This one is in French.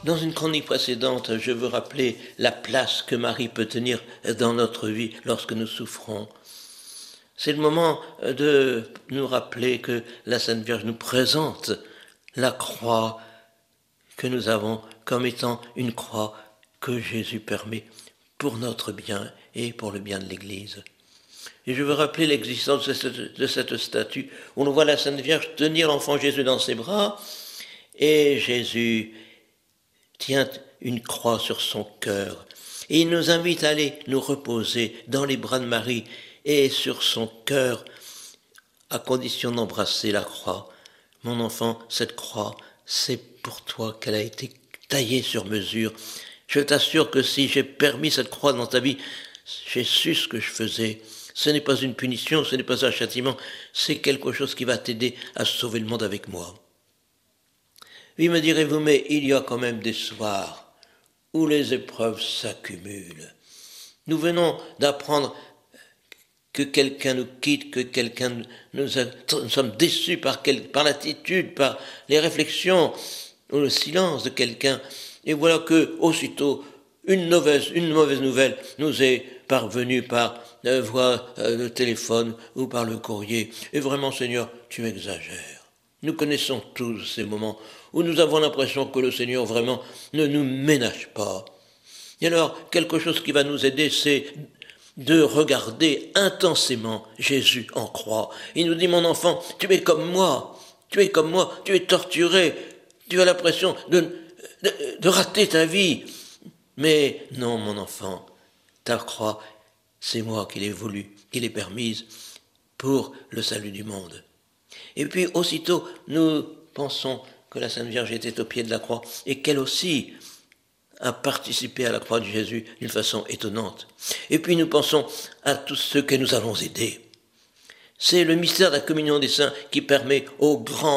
Dans une chronique précédente, je veux rappeler la place que Marie peut tenir dans notre vie lorsque nous souffrons. C'est le moment de nous rappeler que la Sainte Vierge nous présente la croix que nous avons comme étant une croix que Jésus permet pour notre bien et pour le bien de l'Église. Et je veux rappeler l'existence de cette statue où on voit la Sainte Vierge tenir l'enfant Jésus dans ses bras et Jésus tient une croix sur son cœur. Et il nous invite à aller nous reposer dans les bras de Marie et sur son cœur, à condition d'embrasser la croix. Mon enfant, cette croix, c'est pour toi qu'elle a été taillée sur mesure. Je t'assure que si j'ai permis cette croix dans ta vie, j'ai su ce que je faisais. Ce n'est pas une punition, ce n'est pas un châtiment, c'est quelque chose qui va t'aider à sauver le monde avec moi. Oui, me direz-vous, mais il y a quand même des soirs où les épreuves s'accumulent. Nous venons d'apprendre que quelqu'un nous quitte, que nous sommes déçus par l'attitude, par les réflexions ou le silence de quelqu'un. Et voilà que aussitôt une mauvaise nouvelle nous est parvenue par voie de téléphone ou par le courrier. Et vraiment, Seigneur, tu exagères. Nous connaissons tous ces moments où nous avons l'impression que le Seigneur vraiment ne nous ménage pas. Et alors, quelque chose qui va nous aider, c'est de regarder intensément Jésus en croix. Il nous dit, mon enfant, tu es comme moi, tu es torturé, tu as l'impression de rater ta vie. Mais non, mon enfant, ta croix, c'est moi qui l'ai voulu, qui l'ai permise pour le salut du monde. Et puis aussitôt, nous pensons que la Sainte Vierge était au pied de la croix et qu'elle aussi a participé à la croix de Jésus d'une façon étonnante. Et puis nous pensons à tous ceux que nous allons aider. C'est le mystère de la communion des saints qui permet aux grands